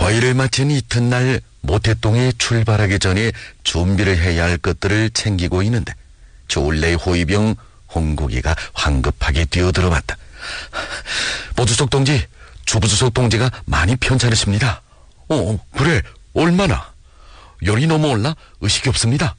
허위를 마친 이튿날 모태동에 출발하기 전에 준비를 해야 할 것들을 챙기고 있는데 조울레 호위병 홍국이가 황급하게 뛰어들어왔다. 보주석 동지, 주부주석 동지가 많이 편찮으십니다. 그래, 얼마나? 열이 너무 올라 의식이 없습니다.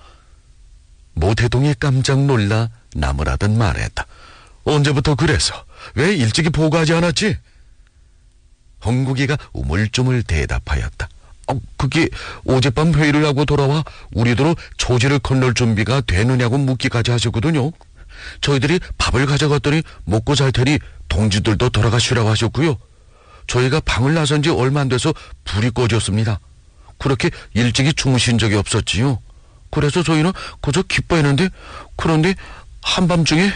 모태동이 깜짝 놀라 나무라듯 말했다. 언제부터 그래서? 왜 일찍이 보고하지 않았지? 홍국이가 우물쭈물 대답하였다. 그게 어젯밤 회의를 하고 돌아와 우리도로 조지를 건널 준비가 되느냐고 묻기까지 하셨거든요. 저희들이 밥을 가져갔더니 먹고 잘 테니 동지들도 돌아가시라고 하셨고요. 저희가 방을 나선 지 얼마 안 돼서 불이 꺼졌습니다. 그렇게 일찍이 주무신 적이 없었지요. 그래서 저희는 그저 기뻐했는데, 그런데 한밤중에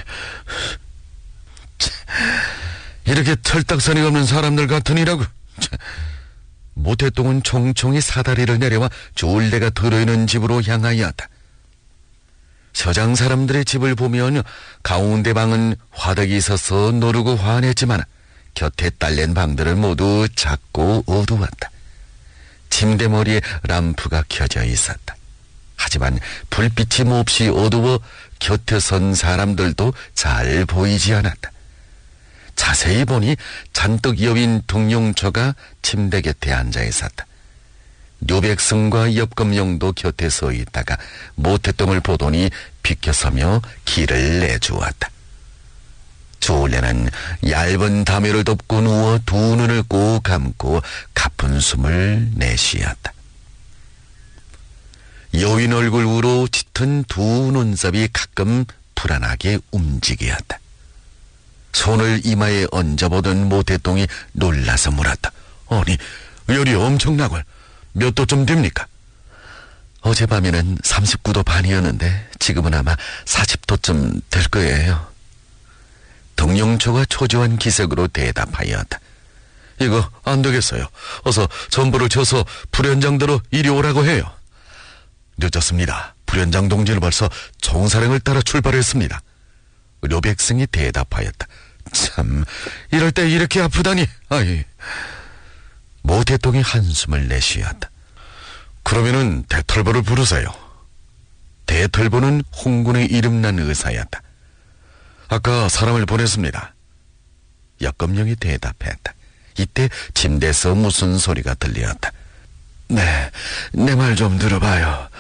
이렇게 털딱선이 없는 사람들 같으니라고. 모태동은 총총히 사다리를 내려와 조울레가 들어있는 집으로 향하였다. 서장 사람들의 집을 보면 가운데 방은 화덕이 있어서 노르고 환했지만 곁에 딸린 방들은 모두 작고 어두웠다. 침대머리에 람프가 켜져 있었다. 하지만 불빛이 몹시 어두워 곁에 선 사람들도 잘 보이지 않았다. 자세히 보니 잔뜩 여윈 동용초가 침대 곁에 앉아 있었다. 류백승과 엽검용도 곁에 서 있다가 모태동을 보더니 비켜서며 길을 내주었다. 조울레는 얇은 담요를 덮고 누워 두 눈을 꼭 감고 가쁜 숨을 내쉬었다. 여인 얼굴 위로 짙은 두 눈썹이 가끔 불안하게 움직였다. 손을 이마에 얹어보던 모태동이 놀라서 물었다. 아니, 열이 엄청나걸. 몇 도쯤 됩니까? 어젯밤에는 39도 반이었는데 지금은 아마 40도쯤 될 거예요. 동용초가 초조한 기색으로 대답하였다. 이거 안 되겠어요. 어서 전부를 쳐서 불현장대로 이리 오라고 해요. 늦었습니다. 불현장 동지는 벌써 정사령을 따라 출발했습니다. 료백승이 대답하였다. 참, 이럴 때 이렇게 아프다니. 모태동이 한숨을 내쉬었다. 그러면은 대털보를 부르세요. 대털보는 홍군의 이름난 의사였다. 아까 사람을 보냈습니다. 역검령이 대답했다. 이때 침대에서 무슨 소리가 들렸다. 네, 내 말 좀 들어봐요.